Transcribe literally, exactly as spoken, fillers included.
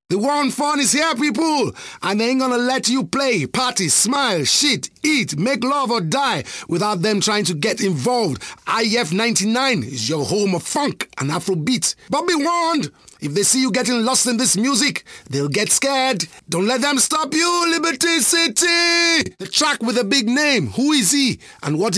The one fun is here, people, and they ain't gonna let you play, party, smile, shit, eat, make love or die without them trying to get involved. I F ninety-nine is your home of funk and Afrobeat. But be warned, if they see you getting lost in this music, they'll get scared. Don't let them stop you, Liberty City! The track with a big name, who is he and what